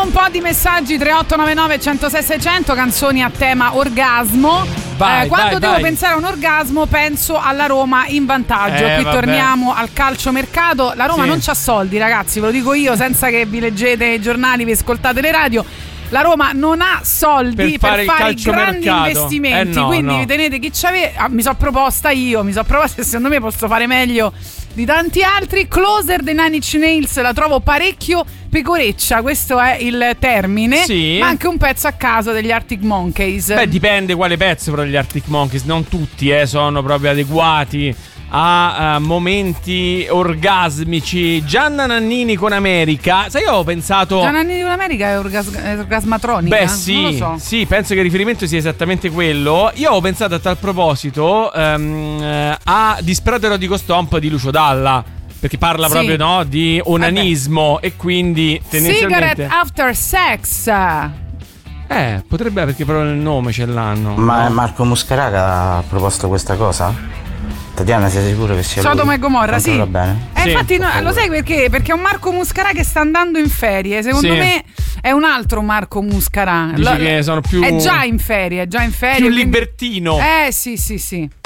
un po' di messaggi. 3899 106 600, canzoni a tema orgasmo. Quando devo pensare a un orgasmo penso alla Roma in vantaggio. Qui torniamo al calciomercato. La Roma non c'ha soldi, ragazzi, ve lo dico io, senza che vi leggete i giornali, vi ascoltate le radio. La Roma non ha soldi per fare grandi investimenti, quindi vi tenete chi c'aveva. Mi sono proposta e secondo me posso fare meglio di tanti altri. Closer dei Nine Inch Nails la trovo parecchio pecoreccia, questo è il termine, ma anche un pezzo a caso degli Arctic Monkeys. Beh, dipende quale pezzo, però degli Arctic Monkeys non tutti sono proprio adeguati a momenti orgasmici. Gianna Nannini con America. Sai, io ho pensato Gianna Nannini con America è orgasmatronica? Beh sì, non lo so. Sì, penso che il riferimento sia esattamente quello. Io ho pensato a tal proposito a Disperato Erotico Stomp di Lucio Dalla, perché parla proprio di onanismo e quindi tendenzialmente Cigarette After Sex. Potrebbe, perché proprio nel nome ce l'hanno. Ma Marco Muscaraga ha proposto questa cosa? Tatiana, sei sicuro che sia Sodoma e Gomorra? Sì. Va bene. Infatti lo sai perché? Perché è un Marco Muscarà che sta andando in ferie. Secondo me è un altro Marco Muscarà. Dici che sono più... È già in ferie. Più libertino. Sì.